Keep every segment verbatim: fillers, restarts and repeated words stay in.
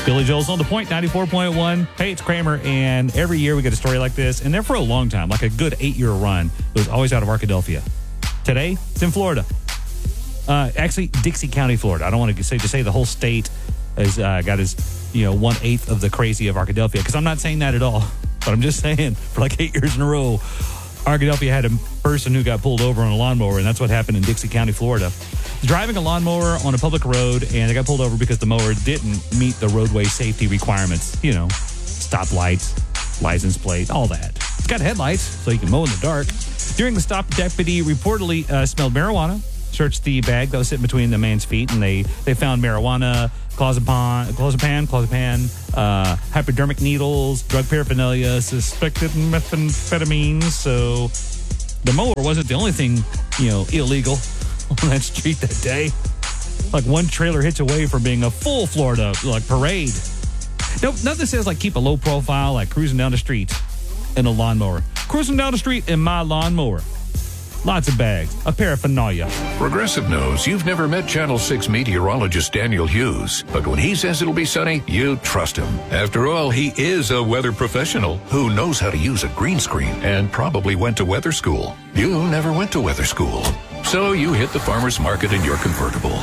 Billy Joel's on The Point, ninety-four point one. Hey, it's Kramer, and every year we get a story like this, and there for a long time, like a good eight-year run. It was always out of Arkadelphia. Today, it's in Florida. Uh, actually, Dixie County, Florida. I don't want to say to say the whole state has uh, got his, you know, one-eighth of the crazy of Arkadelphia, because I'm not saying that at all, but I'm just saying, for like eight years in a row, Arkadelphia had a person who got pulled over on a lawnmower, and that's what happened in Dixie County, Florida. Driving a lawnmower on a public road, and they got pulled over because the mower didn't meet the roadway safety requirements. You know, stoplights, license plate, all that. It's got headlights, so you can mow in the dark. During the stop, the deputy reportedly uh, smelled marijuana, searched the bag that was sitting between the man's feet, and they, they found marijuana, clozapam, clozapam, clozapam, uh, hypodermic needles, drug paraphernalia, suspected methamphetamine. So the mower wasn't the only thing, you know, illegal on that street that day. Like one trailer hitch away from being a full Florida like parade. No, nothing says like keep a low profile, like cruising down the street in a lawnmower. Cruising down the street in my lawnmower. Lots of bags, a paraphernalia. Progressive knows you've never met Channel six meteorologist Daniel Hughes, but when he says it'll be sunny, you trust him. After all, he is a weather professional who knows how to use a green screen and probably went to weather school. You never went to weather school, so you hit the farmer's market in your convertible.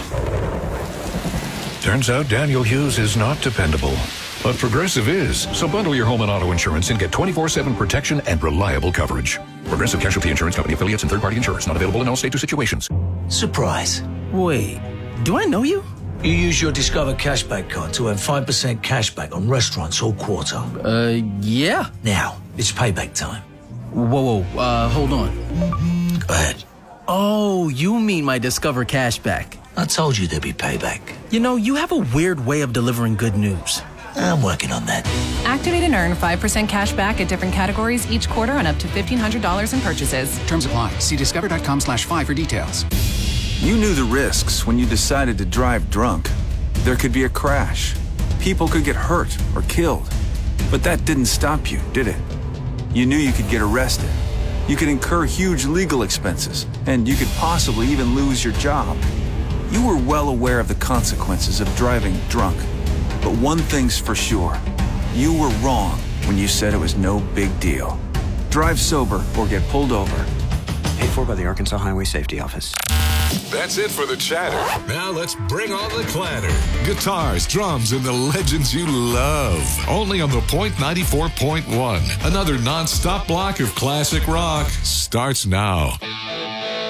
Turns out Daniel Hughes is not dependable. But Progressive is. So bundle your home and auto insurance and get twenty-four seven protection and reliable coverage. Progressive Casualty Insurance Company affiliates and third-party insurers. Not available in all states or situations. Surprise. Wait, do I know you? You use your Discover Cashback card to earn five percent cashback on restaurants all quarter. Uh, yeah. Now, it's payback time. Whoa, whoa, uh, hold on. Go ahead. Oh, you mean my Discover Cashback. I told you there'd be payback. You know, you have a weird way of delivering good news. I'm working on that. Activate and earn five percent cash back at different categories each quarter on up to fifteen hundred dollars in purchases. Terms apply. See discover.com slash five for details. You knew the risks when you decided to drive drunk. There could be a crash. People could get hurt or killed. But that didn't stop you, did it? You knew you could get arrested. You could incur huge legal expenses, and you could possibly even lose your job. You were well aware of the consequences of driving drunk. But one thing's for sure. You were wrong when you said it was no big deal. Drive sober or get pulled over. Paid for by the Arkansas Highway Safety Office. That's it for the chatter. Now let's bring on the clatter. Guitars, drums, and the legends you love. Only on The Point ninety-four point one. Another non-stop block of classic rock starts now.